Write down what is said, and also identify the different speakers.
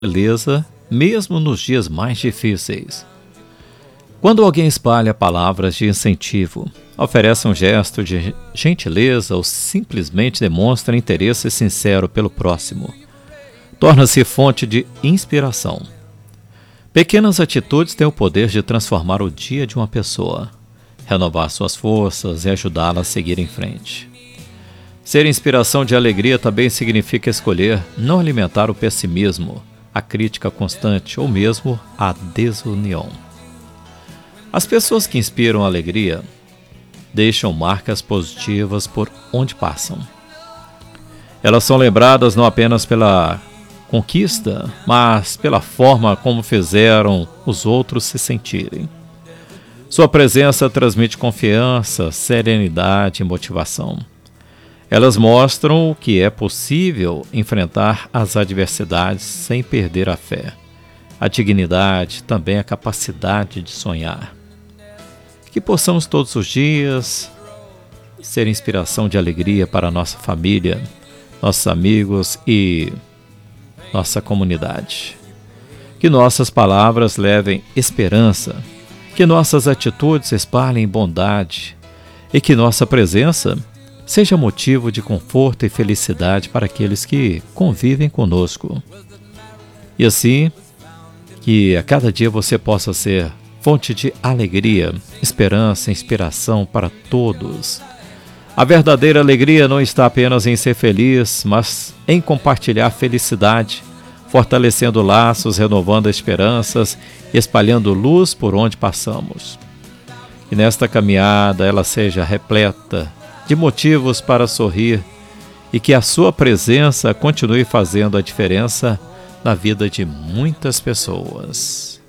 Speaker 1: Beleza, mesmo nos dias mais difíceis. Quando alguém espalha palavras de incentivo, oferece um gesto de gentileza ou simplesmente demonstra interesse sincero pelo próximo, torna-se fonte de inspiração. Pequenas atitudes têm o poder de transformar o dia de uma pessoa, renovar suas forças e ajudá-la a seguir em frente. Ser inspiração de alegria também significa escolher não alimentar o pessimismo, a crítica constante ou mesmo a desunião. As pessoas que inspiram alegria deixam marcas positivas por onde passam. Elas são lembradas não apenas pela conquista, mas pela forma como fizeram os outros se sentirem. Sua presença transmite confiança, serenidade e motivação. Elas mostram que é possível enfrentar as adversidades sem perder a fé, a dignidade, também a capacidade de sonhar. Que possamos todos os dias ser inspiração de alegria para a nossa família, nossos amigos e nossa comunidade. Que nossas palavras levem esperança, que nossas atitudes espalhem bondade e que nossa presença seja motivo de conforto e felicidade para aqueles que convivem conosco. E assim, que a cada dia você possa ser fonte de alegria, esperança e inspiração para todos. A verdadeira alegria não está apenas em ser feliz, mas em compartilhar felicidade, fortalecendo laços, renovando esperanças e espalhando luz por onde passamos. Que nesta caminhada ela seja repleta de motivos para sorrir e que a sua presença continue fazendo a diferença na vida de muitas pessoas.